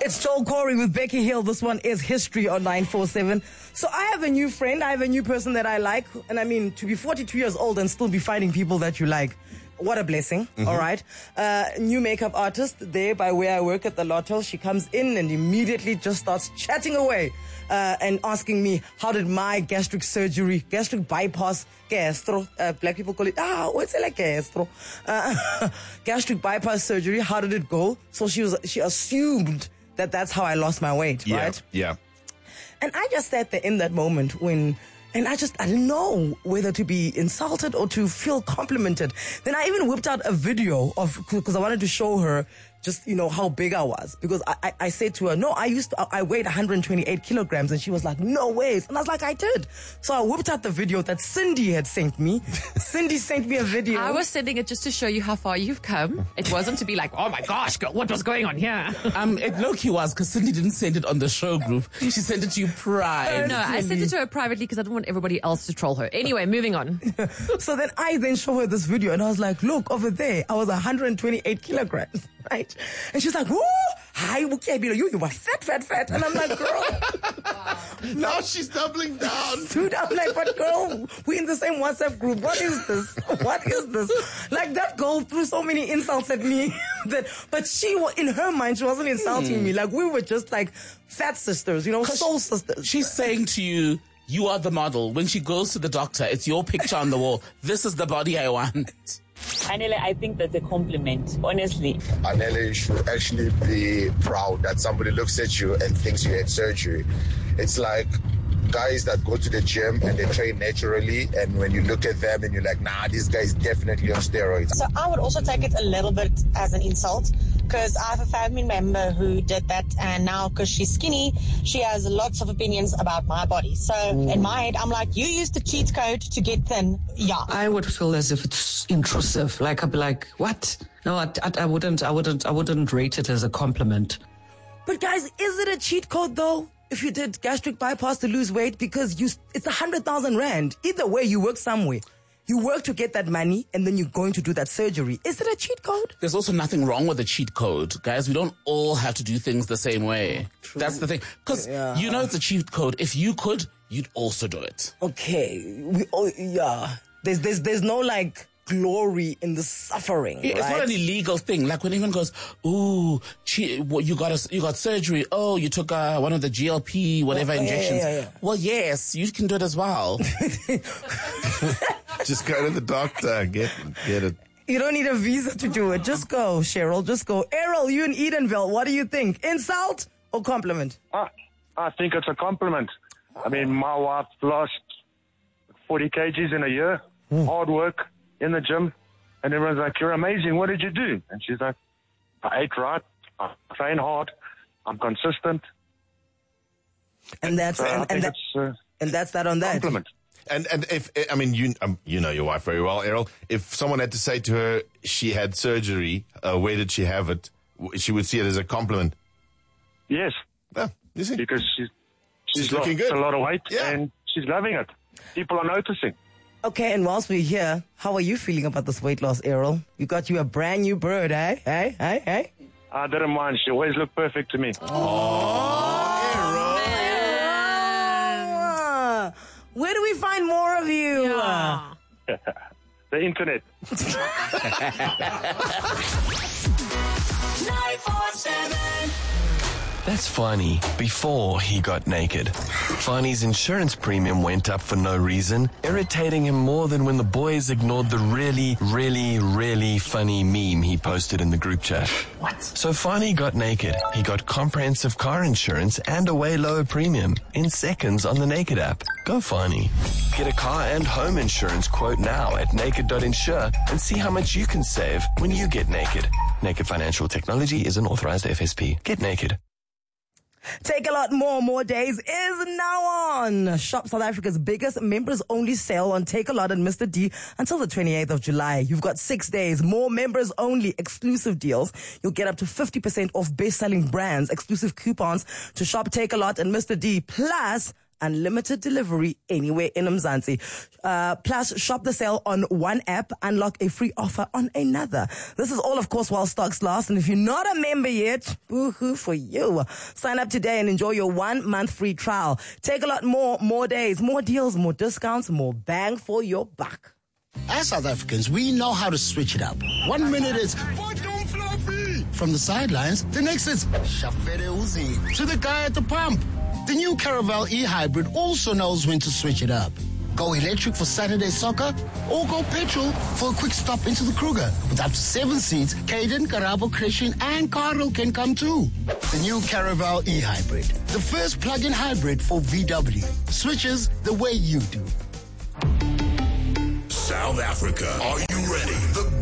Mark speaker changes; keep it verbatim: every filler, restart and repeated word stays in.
Speaker 1: It's Joel Corey with Becky Hill. This one is History on nine four seven. So I have a new friend. I have a new person that I like. And I mean, to be forty-two years old and still be finding people that you like. What a blessing. Mm-hmm. All right. Uh, new makeup artist there by where I work at the Lotto. She comes in and immediately just starts chatting away uh, and asking me, how did my gastric surgery, gastric bypass, gastro, uh, black people call it, ah, what's it like gastro? Uh, gastric bypass surgery, how did it go? So she was, she assumed that that's how I lost my weight,
Speaker 2: yeah,
Speaker 1: right?
Speaker 2: Yeah.
Speaker 1: And I just sat there in that moment when... And I just, I didn't know whether to be insulted or to feel complimented. Then I even whipped out a video of, because I wanted to show her just, you know, how big I was. Because I, I, I said to her, no, I used to, I weighed one hundred twenty-eight kilograms. And she was like, no ways. And I was like, I did. So I whipped out the video that Cindy had sent me. Cindy sent me a video.
Speaker 3: I was sending it just to show you how far you've come. It wasn't to be like, oh my gosh, girl, what was going on here?
Speaker 4: Um, it low-key was, because Cindy didn't send it on the show group. She sent it to you privately.
Speaker 3: No, I sent it to her privately because I didn't want everybody else to troll her. Anyway, moving on.
Speaker 1: So then I then show her this video and I was like, look, over there, I was one hundred twenty-eight kilograms, right? And she's like, whoo, hi, you, you were fat, fat, fat. And I'm like, girl.
Speaker 2: Wow. Now she's doubling down.
Speaker 1: Dude, I'm like, but girl, we in the same WhatsApp group. What is this? What is this? Like, that girl threw so many insults at me. that, But she, in her mind, she wasn't insulting hmm. me. Like, we were just like fat sisters, you know, soul sisters.
Speaker 4: She's saying to you, you are the model. When she goes to the doctor, it's your picture on the wall. This is the body I want.
Speaker 5: Anele, I think that's a compliment, honestly.
Speaker 6: Anele should actually be proud that somebody looks at you and thinks you had surgery. It's like guys that go to the gym and they train naturally, and when you look at them and you're like, nah, this guy is definitely on steroids.
Speaker 7: So I would also take it a little bit as an insult, because I have a family member who did that, and now because she's skinny, she has lots of opinions about my body. So mm. in my head, I'm like, you used the cheat code to get thin. Yeah.
Speaker 8: I would feel as if it's intrusive. Like I'd be like, what? No, I, I, I wouldn't. I wouldn't. I wouldn't rate it as a compliment.
Speaker 1: But guys, is it a cheat code though? If you did gastric bypass to lose weight, because you, it's a hundred thousand rand. Either way, you work somewhere. You work to get that money, and then you're going to do that surgery. Is it a cheat code?
Speaker 4: There's also nothing wrong with a cheat code. Guys, we don't all have to do things the same way. True. That's the thing. Because yeah. you know it's a cheat code. If you could, you'd also do it.
Speaker 1: Okay. We, oh, yeah. There's, there's, there's no, like, glory in the suffering.
Speaker 4: It's
Speaker 1: right?
Speaker 4: not an illegal thing. Like when anyone goes, "Ooh, che- you got a, you got surgery. Oh, you took uh, one of the G L P whatever oh, injections." Yeah, yeah, yeah. Well, yes, you can do it as well.
Speaker 2: Just go to the doctor. Get get it.
Speaker 1: You don't need a visa to do it. Just go, Cheryl. Just go. Errol, you in Edenville. What do you think? Insult or compliment?
Speaker 9: Ah, I think it's a compliment. I mean, my wife lost forty kilograms in a year. Mm. Hard work. In the gym, and everyone's like, "You're amazing. What did you do?" And she's like, "I ate right. I train hard. I'm consistent."
Speaker 1: And that's
Speaker 9: so
Speaker 1: and, and, that,
Speaker 9: uh,
Speaker 1: and that's that on that.
Speaker 9: Compliment.
Speaker 2: And and if I mean you um, you know your wife very well, Errol. If someone had to say to her she had surgery, uh, where did she have it? She would see it as a compliment.
Speaker 9: Yes.
Speaker 2: Yeah, you see,
Speaker 9: because she's she's,
Speaker 2: she's
Speaker 9: lost
Speaker 2: looking good.
Speaker 9: a lot of weight,
Speaker 2: yeah.
Speaker 9: and she's loving it. People are noticing.
Speaker 1: Okay, and whilst we're here, how are you feeling about this weight loss, Errol? You got you a brand new bird, eh? Hey, hey, hey.
Speaker 9: I didn't mind. She always looked perfect to me.
Speaker 1: Oh, Errol. Where do we find more of you?
Speaker 3: Yeah.
Speaker 9: The internet.
Speaker 10: nine four seven.
Speaker 11: That's Fani before he got naked. Fani's insurance premium went up for no reason, irritating him more than when the boys ignored the really, really, really funny meme he posted in the group chat.
Speaker 8: What?
Speaker 11: So Fani got naked. He got comprehensive car insurance and a way lower premium in seconds on the Naked app. Go Fani. Get a car and home insurance quote now at naked dot insure and see how much you can save when you get naked. Naked Financial Technology is an authorized F S P. Get naked.
Speaker 1: Take a Lot More, More Days is now on. Shop South Africa's biggest members-only sale on Take A Lot and Mister D until the twenty-eighth of July. You've got six days, more members-only exclusive deals. You'll get up to fifty percent off best-selling brands, exclusive coupons to shop Take A Lot and Mister D, plus unlimited delivery anywhere in Mzansi. Uh, plus, shop the sale on one app, unlock a free offer on another. This is all, of course, while stocks last. And if you're not a member yet, boo-hoo for you. Sign up today and enjoy your one month free trial. Take a lot more, more days, more deals, more discounts, more bang for your buck.
Speaker 12: As South Africans, we know how to switch it up. One minute it's bottom fluffy from the sidelines. The next it's Shafere Uzi to the guy at the pump. The new Caravel e-hybrid also knows when to switch it up. Go electric for Saturday soccer or go petrol for a quick stop into the Kruger. With up to seven seats, Caden, Karabo, Christian and Carl can come too. The new Caravel e-hybrid. The first plug-in hybrid for V W. Switches the way you do.
Speaker 13: South Africa, are you ready? The